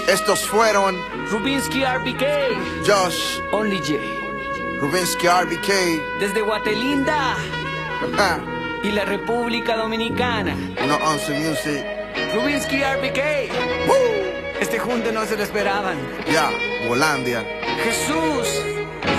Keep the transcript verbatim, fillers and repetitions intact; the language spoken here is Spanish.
Estos fueron Rubinsky R B K, Josh, Only J, Rubinsky R B K, desde Guatelinda y la República Dominicana. uno once Music. Rubinsky R B K. Woo. Este junte no se lo esperaban. Ya, yeah, Volandia. Jesús.